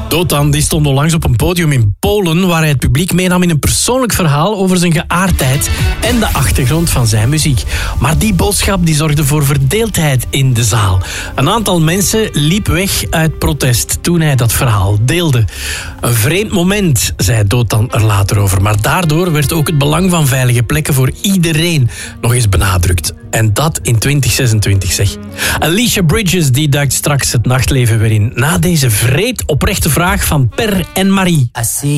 Dotan die stond onlangs op een podium in Polen waar hij het publiek meenam in een persoonlijk verhaal over zijn geaardheid en de achtergrond van zijn muziek. Maar die boodschap die zorgde voor verdeeldheid in de zaal. Een aantal mensen liep weg uit protest toen hij dat verhaal deelde. Een vreemd moment, zei Dotan er later over, maar daardoor werd ook het belang van veilige plekken voor iedereen nog eens benadrukt. En dat in 2026, zeg. Alicia Bridges die duikt straks het nachtleven weer in na deze vreed oprechte vraag van Per en Marie.